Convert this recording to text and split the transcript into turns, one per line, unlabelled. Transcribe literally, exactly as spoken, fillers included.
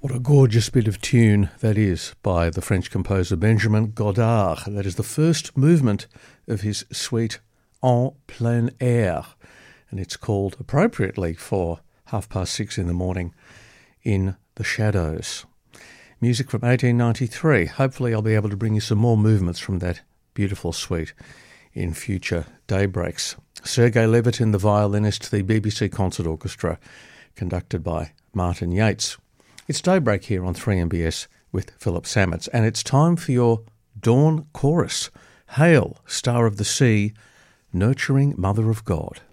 What a gorgeous bit of tune that is by the French composer Benjamin Godard. That is the first movement of his suite En Plein Air, and it's called appropriately for half past six in the morning in the shadows. Music from eighteen ninety-three. Hopefully I'll be able to bring you some more movements from that beautiful suite in future daybreaks. Sergei Levitin, the violinist, the B B C Concert Orchestra, conducted by Martin Yates. It's Daybreak here on three M B S with Philip Sammets, and it's time for your Dawn Chorus. Hail, Star of the Sea, Nurturing Mother of God.